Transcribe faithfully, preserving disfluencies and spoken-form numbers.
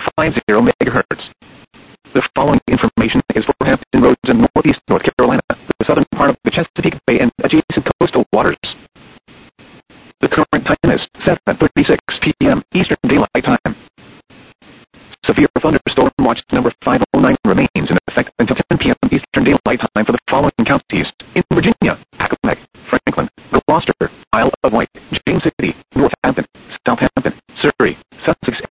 fifty megahertz. The following information is for Hampton Roads in northeast North Carolina, the southern part of the Chesapeake Bay and adjacent coastal waters. The current time is seven thirty-six p m Eastern Daylight Time. Severe thunderstorm watch number five oh nine remains in effect until ten p m Eastern Daylight Time for the following counties: in Virginia, Accomack, Franklin, Gloucester, Isle of Wight, James City, Northampton, Southampton, Surrey, Sussex,